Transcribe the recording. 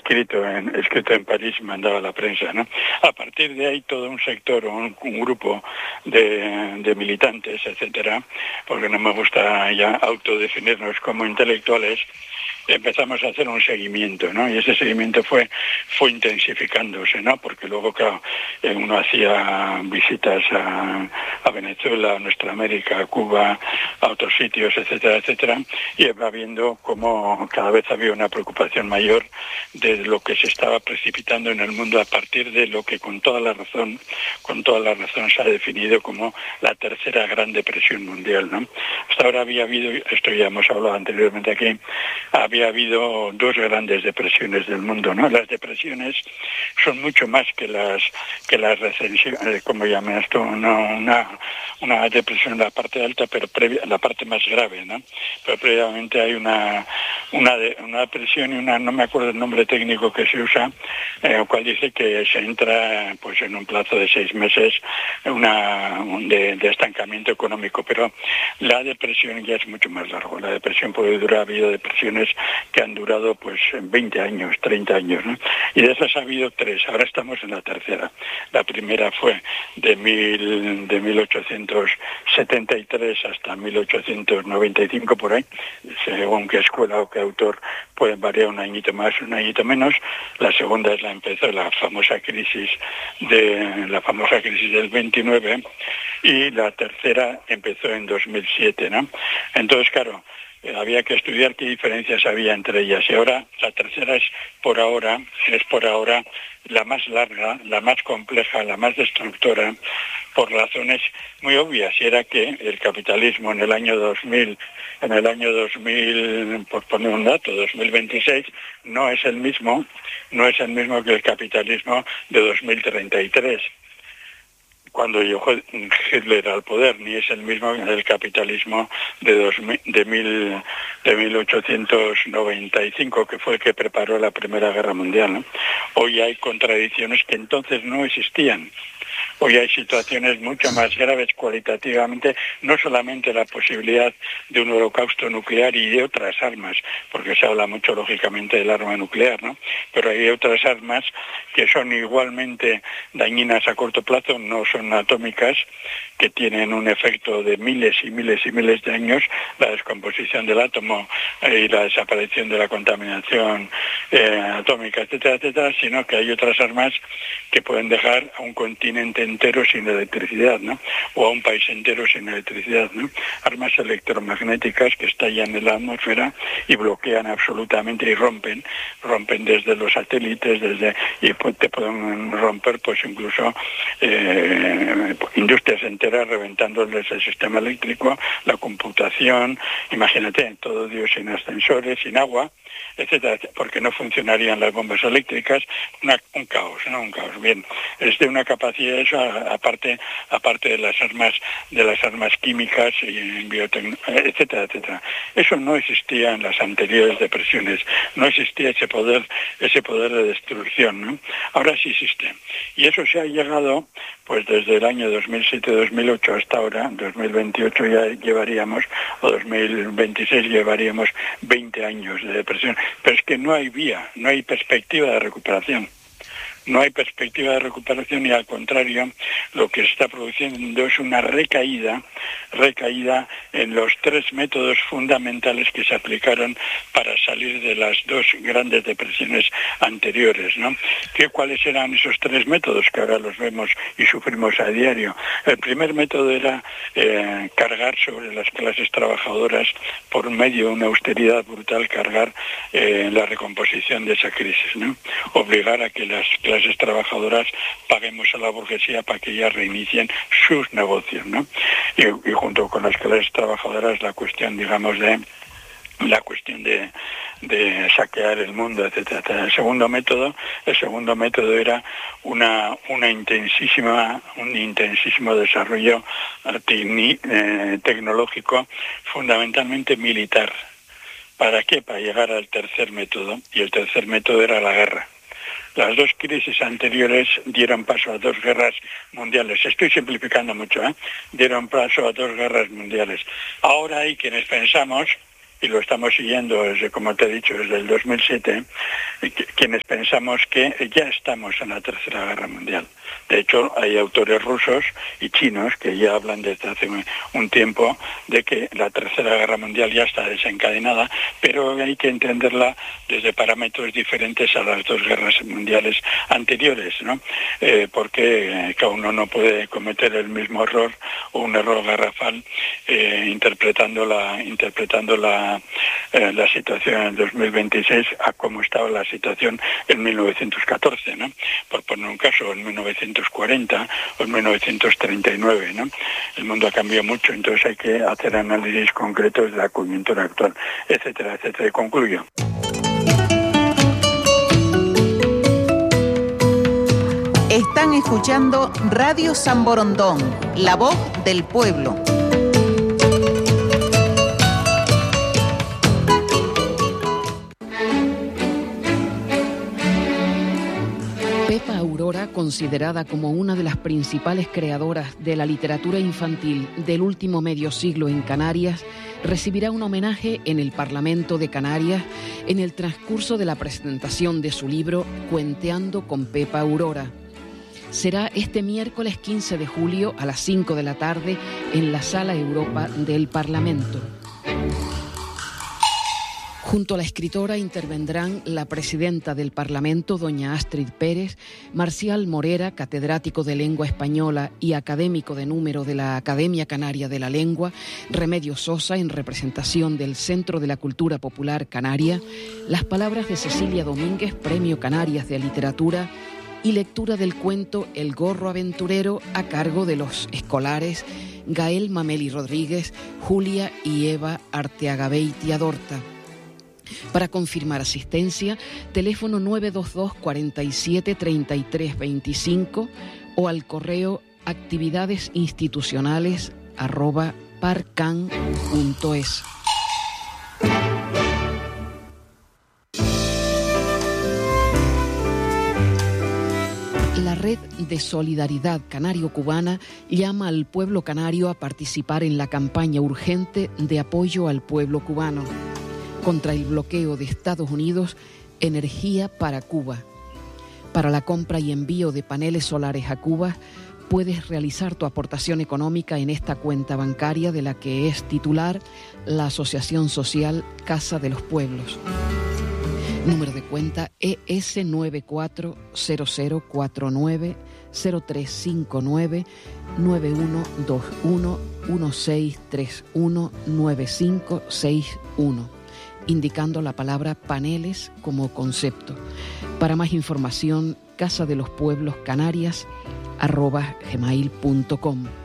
escrito en París, mandado a la prensa, ¿no? A partir de ahí todo un sector o un grupo de militantes, etcétera, porque no me gusta ya autodefinirnos como intelectuales, empezamos a hacer un seguimiento, ¿no? Y ese seguimiento fue intensificándose, ¿no? Porque luego, claro, uno hacía visitas a Venezuela, a Nuestra América, a Cuba, a otros sitios, etcétera, etcétera, y va viendo cómo cada vez había una preocupación mayor de lo que se estaba precipitando en el mundo a partir de lo que con toda la razón se ha definido como la tercera gran depresión mundial, ¿no? Hasta ahora había habido, esto ya hemos hablado anteriormente aquí, había habido dos grandes depresiones del mundo, ¿no? Las depresiones son mucho más que las recensiones, como llaman esto, una depresión en la parte alta, pero la parte más grave, ¿no? Pero previamente hay una depresión y no me acuerdo el nombre técnico que se usa, el cual dice que se entra pues en un plazo de 6 meses de estancamiento económico, pero la depresión ya es mucho más largo. La depresión puede durar, ha habido depresiones que han durado pues 20 años, 30 años, ¿no? Y de esas ha habido 3, ahora estamos en la tercera. La primera fue de 1873 hasta 1895 por ahí, según qué escuela o qué autor puede variar un añito más, un añito menos. La segunda es empezó la famosa crisis del 29 y la tercera empezó en 2007, ¿no? Entonces, claro, había que estudiar qué diferencias había entre ellas. Y ahora la tercera es por ahora la más larga, la más compleja, la más destructora, por razones muy obvias. Y era que el capitalismo en el año 2000, por poner un dato, 2026, no es el mismo que el capitalismo de 2033. Cuando llegó Hitler al poder, ni es el mismo el capitalismo de 1895, que fue el que preparó la Primera Guerra Mundial, ¿no? Hoy hay contradicciones que entonces no existían. Hoy hay situaciones mucho más graves cualitativamente, no solamente la posibilidad de un holocausto nuclear y de otras armas, porque se habla mucho lógicamente del arma nuclear, ¿no? Pero hay otras armas que son igualmente dañinas a corto plazo, no son atómicas, que tienen un efecto de miles y miles y miles de años, la descomposición del átomo y la desaparición de la contaminación atómica, etcétera, etcétera, sino que hay otras armas que pueden dejar a un continente entero sin electricidad, ¿no? O a un país entero sin electricidad, ¿no? Armas electromagnéticas que estallan en la atmósfera y bloquean absolutamente y rompen desde los satélites, y te pueden romper pues incluso industrias enteras, reventándoles el sistema eléctrico, la computación, imagínate, todo Dios sin ascensores, sin agua, etcétera, porque no funcionarían las bombas eléctricas, un caos, ¿no? Un caos. Bien, es de una capacidad eso, aparte de las armas químicas y etcétera, etcétera. Eso no existía en las anteriores depresiones, no existía ese poder de destrucción, ¿no? Ahora sí existe. Y eso se ha llegado, pues desde el año 2007-2008 hasta ahora, 2028 ya llevaríamos, o 2026 llevaríamos 20 años de depresión. Pero es que no hay no hay perspectiva de recuperación. No hay perspectiva de recuperación y al contrario, lo que se está produciendo es una recaída en los 3 métodos fundamentales que se aplicaron para salir de las 2 grandes depresiones anteriores, ¿no? ¿Cuáles eran esos 3 métodos que ahora los vemos y sufrimos a diario? El primer método era cargar sobre las clases trabajadoras por medio de una austeridad brutal, cargar la recomposición de esa crisis, ¿no? Obligar a que las clases trabajadoras paguemos a la burguesía para que ellas reinicien sus negocios, ¿no? Y junto con las clases trabajadoras la cuestión, digamos, de saquear el mundo, etcétera. El segundo método era un intensísimo desarrollo tecnológico, fundamentalmente militar. ¿Para qué? Para llegar al tercer método, y el tercer método era la guerra. Las 2 crisis anteriores dieron paso a 2 guerras mundiales. Estoy simplificando mucho, ¿eh? Dieron paso a 2 guerras mundiales. Ahora hay quienes pensamos y lo estamos siguiendo desde, como te he dicho, desde el 2007, quienes pensamos que ya estamos en la Tercera Guerra Mundial. De hecho, hay autores rusos y chinos que ya hablan desde hace un tiempo de que la Tercera Guerra Mundial ya está desencadenada, pero hay que entenderla desde parámetros diferentes a las dos guerras mundiales anteriores, ¿no? Porque cada uno no puede cometer el mismo error o un error garrafal interpretando la situación en el 2026 a cómo estaba la situación en 1914, ¿no? Por poner un caso, en 1940 o en 1939, ¿no? El mundo ha cambiado mucho, entonces hay que hacer análisis concretos de la coyuntura actual, etcétera, etcétera. Y concluyo. Están escuchando Radio San Borondón, la voz del pueblo. Pepa Aurora, considerada como una de las principales creadoras de la literatura infantil del último medio siglo en Canarias, recibirá un homenaje en el Parlamento de Canarias en el transcurso de la presentación de su libro Cuenteando con Pepa Aurora. Será este miércoles 15 de julio a las 5 de la tarde en la Sala Europa del Parlamento. Junto a la escritora intervendrán la presidenta del Parlamento, doña Astrid Pérez, Marcial Morera, catedrático de Lengua Española y académico de número de la Academia Canaria de la Lengua, Remedios Sosa, en representación del Centro de la Cultura Popular Canaria, las palabras de Cecilia Domínguez, Premio Canarias de Literatura, y lectura del cuento El gorro aventurero a cargo de los escolares Gael Mameli Rodríguez, Julia y Eva Arteagabeitia Dorta. Para confirmar asistencia, teléfono 922 47 33 25 o al correo actividadesinstitucionales@parcan.es. La Red de Solidaridad Canario-Cubana llama al pueblo canario a participar en la campaña urgente de apoyo al pueblo cubano contra el bloqueo de Estados Unidos, Energía para Cuba. Para la compra y envío de paneles solares a Cuba, puedes realizar tu aportación económica en esta cuenta bancaria de la que es titular la Asociación Social Casa de los Pueblos. Número de cuenta ES 940049 0359 9121 1631 9561, indicando la palabra paneles como concepto. Para más información, casadelospuebloscanarias@gmail.com.